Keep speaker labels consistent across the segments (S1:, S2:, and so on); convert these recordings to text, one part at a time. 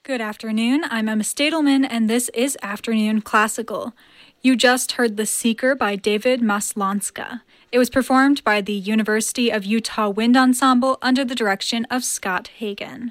S1: Good afternoon, I'm Emma Stadelman, and this is Afternoon Classical. You just heard The Seeker by David Maslanska. It was performed by the University of Utah Wind Ensemble under the direction of Scott Hagen.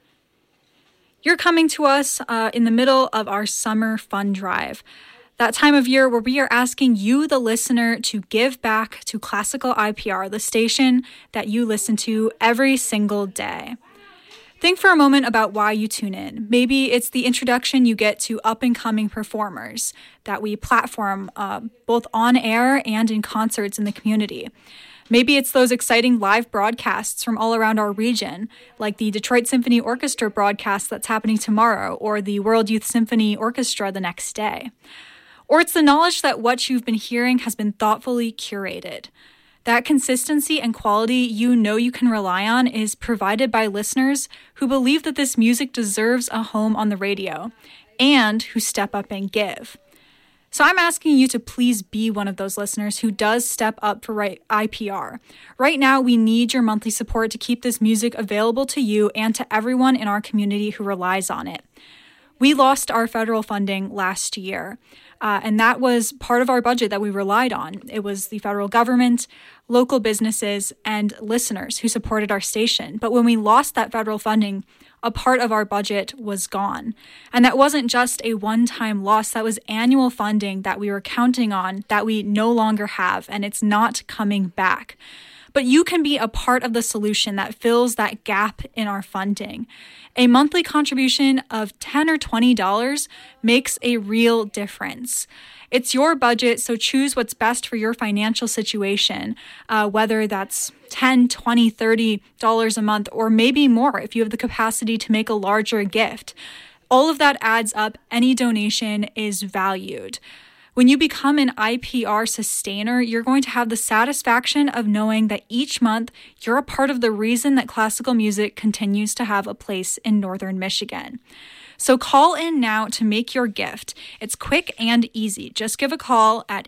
S1: You're coming to us in the middle of our summer fund drive. That time of year where we are asking you, the listener, to give back to Classical IPR, the station that you listen to every single day. Think for a moment about why you tune in. Maybe it's the introduction you get to up-and-coming performers that we platform both on air and in concerts in the community. Maybe it's those exciting live broadcasts from all around our region, like the Detroit Symphony Orchestra broadcast that's happening tomorrow, or the World Youth Symphony Orchestra the next day. Or it's the knowledge that what you've been hearing has been thoughtfully curated. That consistency and quality you know you can rely on is provided by listeners who believe that this music deserves a home on the radio and who step up and give. So I'm asking you to please be one of those listeners who does step up for IPR. Right now, we need your monthly support to keep this music available to you and to everyone in our community who relies on it. We lost our federal funding last year. And that was part of our budget that we relied on. It was the federal government, local businesses, and listeners who supported our station. But when we lost that federal funding, a part of our budget was gone. And that wasn't just a one-time loss. That was annual funding that we were counting on that we no longer have, and it's not coming back. But you can be a part of the solution that fills that gap in our funding. A monthly contribution of $10 or $20 makes a real difference. It's your budget, so choose what's best for your financial situation, whether that's $10, $20, $30 a month, or maybe more if you have the capacity to make a larger gift. All of that adds up. Any donation is valued. When you become an IPR sustainer, you're going to have the satisfaction of knowing that each month you're a part of the reason that classical music continues to have a place in Northern Michigan. So call in now to make your gift. It's quick and easy. Just give a call at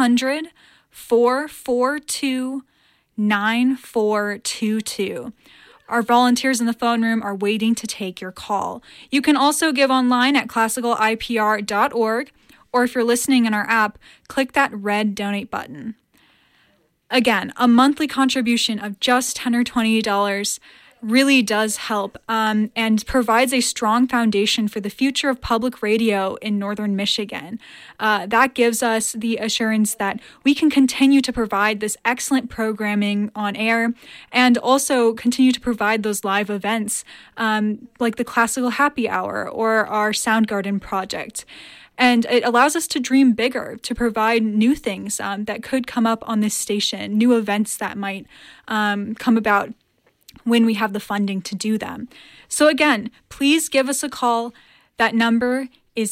S1: 800-442-9422. Our volunteers in the phone room are waiting to take your call. You can also give online at classicalipr.org. Or if you're listening in our app, click that red donate button. Again, a monthly contribution of just $10 or $20 really does help and provides a strong foundation for the future of public radio in Northern Michigan. That gives us the assurance that we can continue to provide this excellent programming on air and also continue to provide those live events like the Classical Happy Hour or our Soundgarden project. And it allows us to dream bigger, to provide new things that could come up on this station, new events that might come about when we have the funding to do them. So again, please give us a call. That number is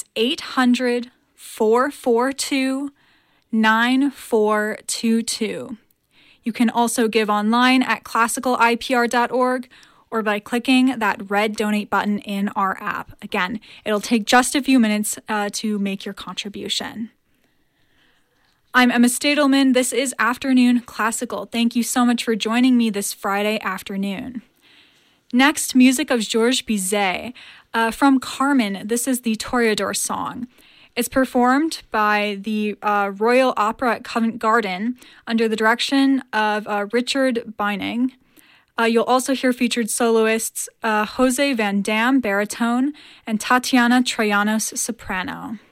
S1: 800-442-9422. You can also give online at classicalipr.org or by clicking that red donate button in our app. Again, it'll take just a few minutes to make your contribution. I'm Emma Stadelman. This is Afternoon Classical. Thank you so much for joining me this Friday afternoon. Next, music of Georges Bizet. From Carmen, this is the Toreador song. It's performed by the Royal Opera at Covent Garden under the direction of Richard Beining. You'll also hear featured soloists Jose Van Dam, baritone, and Tatiana Troyanos, soprano.